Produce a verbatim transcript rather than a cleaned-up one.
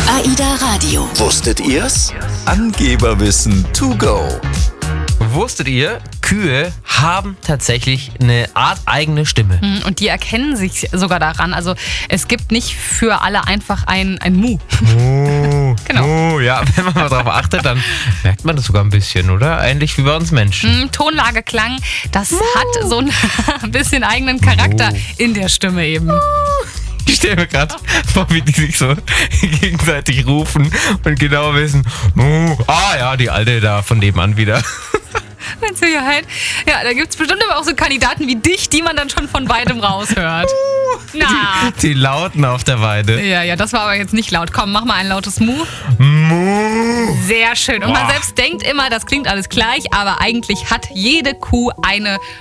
AIDA Radio. Wusstet ihr's? Angeberwissen to go. Wusstet ihr, Kühe haben tatsächlich eine Art eigene Stimme? Und die erkennen sich sogar daran. Also es gibt nicht für alle einfach ein, ein Mu. Oh, Genau. oh, ja, wenn man mal drauf achtet, dann merkt man das sogar ein bisschen, oder? Ähnlich wie bei uns Menschen. Mm, Tonlage, Klang, das hat so ein bisschen eigenen Charakter in der Stimme eben. Ich stelle mir gerade vor, wie die sich so gegenseitig rufen und genau wissen, oh, ah ja, die Alte da von nebenan wieder. Mit Sicherheit. Ja, da gibt es bestimmt aber auch so Kandidaten wie dich, die man dann schon von weitem raushört. Na. Die Lauten auf der Weide. Ja, ja, das war aber jetzt nicht laut. Komm, mach mal ein lautes Mu. Mu. Sehr schön. Und man Boah. selbst denkt immer, das klingt alles gleich, aber eigentlich hat jede Kuh eine